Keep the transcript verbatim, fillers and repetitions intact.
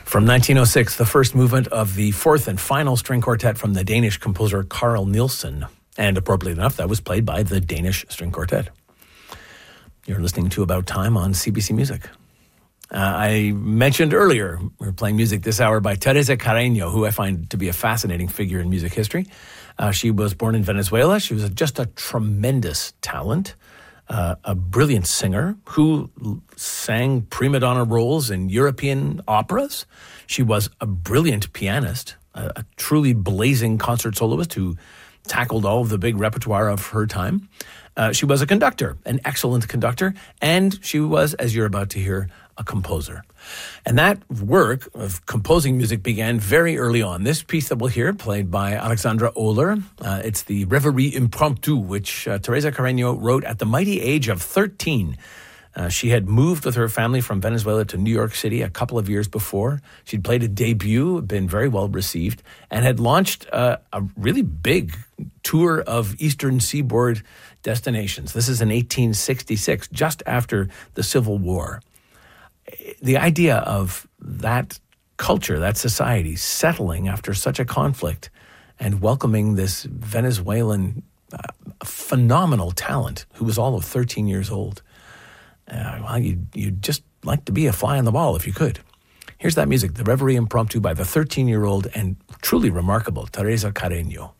From nineteen oh six, the first movement of the fourth and final string quartet from the Danish composer Carl Nielsen. And appropriately enough, that was played by the Danish String Quartet. You're listening to About Time on C B C Music. Uh, I mentioned earlier, we were playing music this hour by Teresa Carreño, who I find to be a fascinating figure in music history. Uh, she was born in Venezuela. She was a, just a tremendous talent, uh, a brilliant singer who sang prima donna roles in European operas. She was a brilliant pianist, a, a truly blazing concert soloist who tackled all of the big repertoire of her time. Uh, she was a conductor, an excellent conductor, and she was, as you're about to hear, a composer. And that work of composing music began very early on. This piece that we'll hear, played by Alexandra Oehler, uh, it's the Reverie Impromptu, which uh, Teresa Carreño wrote at the mighty age of thirteen. Uh, she had moved with her family from Venezuela to New York City a couple of years before. She'd played a debut, been very well received, and had launched uh, a really big tour of Eastern Seaboard destinations. This is in eighteen sixty-six, just after the Civil War. The idea of that culture, that society, settling after such a conflict and welcoming this Venezuelan uh, phenomenal talent who was all of thirteen years old. Uh, well, you'd, you'd just like to be a fly on the wall if you could. Here's that music, the Reverie Impromptu by the thirteen-year-old and truly remarkable Teresa Carreño.